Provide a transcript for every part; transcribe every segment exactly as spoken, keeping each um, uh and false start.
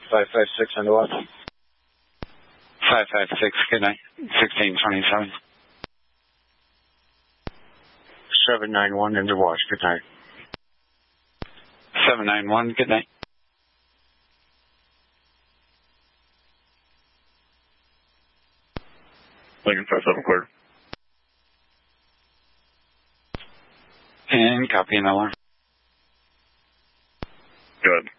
five five six on the watch. five five six, good night. sixteen twenty-seven. seven nine one in the watch, good night. seven nine one, good night. Lincoln five seven clear. And copy an alarm. Good.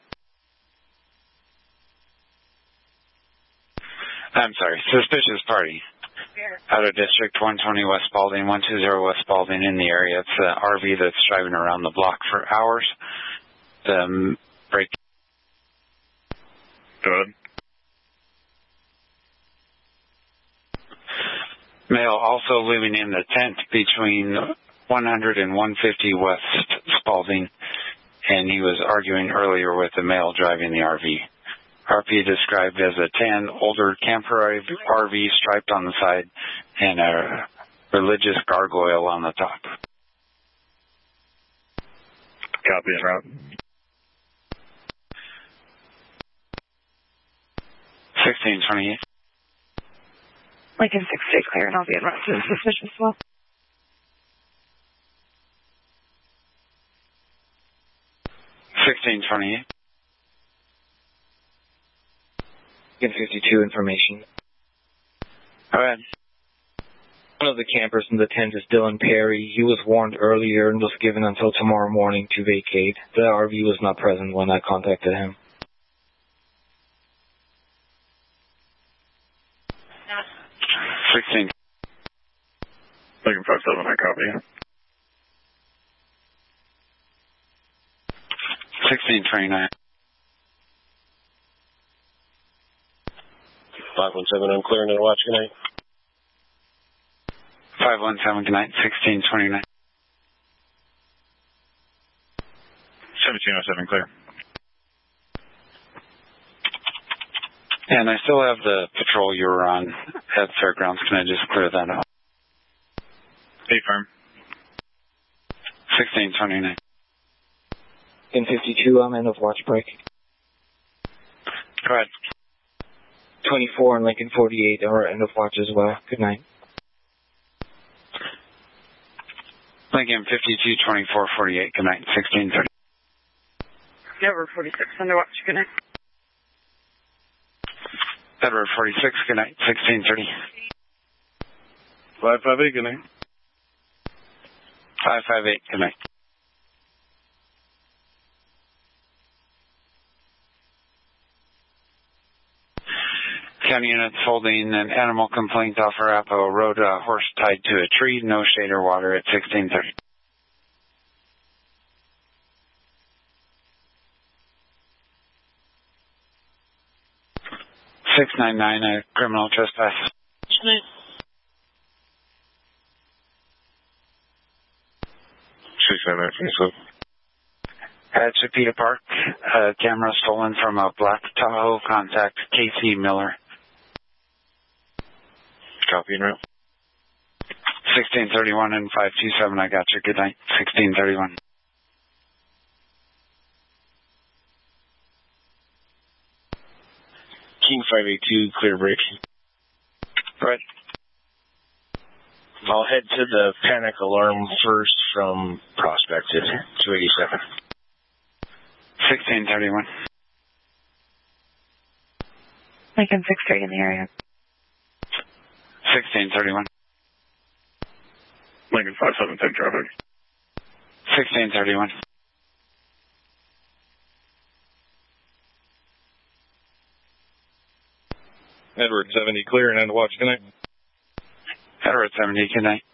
I'm sorry, suspicious party. Out of District one twenty West Spalding, one two zero West Spalding in the area. It's an R V that's driving around the block for hours. The um, break. Good. Male also living in the tent between one hundred and one fifty West Spalding, and he was arguing earlier with the male driving the R V. R V described as a tan, older camper R V striped on the side and a religious gargoyle on the top. Copy en route. sixteen twenty-eight. Lincoln six stay clear, and I'll be en route to the suspicious well. sixteen twenty-eight. Lincoln fifty-two information. Go ahead. One of the campers in the tent is Dylan Perry. He was warned earlier and was given until tomorrow morning to vacate. The R V was not present when I contacted him. sixteen. Lincoln five seven, I copy. sixteen twenty-nine. five one seven, I'm clearing the watch, good night. five one seven, good night. sixteen twenty-nine. seventeen oh seven, clear. And I still have the patrol you were on at Fairgrounds. Can I just clear that out? Eight firm. sixteen twenty-nine. In fifty-two, I'm end of watch break. Go ahead. twenty-four and Lincoln forty-eight are end of watch as well. Good night. Lincoln fifty-two, twenty-four, forty-eight. Good night. sixteen thirty. Edward forty-six under watch. Good night. Edward forty-six. Good night. sixteen thirty. five five eight, good night. five five eight. Good night. County units holding an animal complaint off Arapahoe Road, a horse tied to a tree, no shade or water at sixteen thirty. six nine nine, a criminal trespass. six nine nine, twenty-seven. At Chipeta Park, a camera stolen from a black Tahoe. Contact Casey Miller. Copy en route. sixteen thirty-one and five two seven, I got you. Good night. sixteen thirty-one. King five eight two, clear break. Right. I'll head to the panic alarm first from Prospected, two eighty-seven. sixteen thirty-one. Lincoln six three in the area. sixteen thirty-one. Lincoln five seven, ten traffic. sixteen thirty-one. Edward seventy, clear and end of watch, good night. Edward seventy, good night.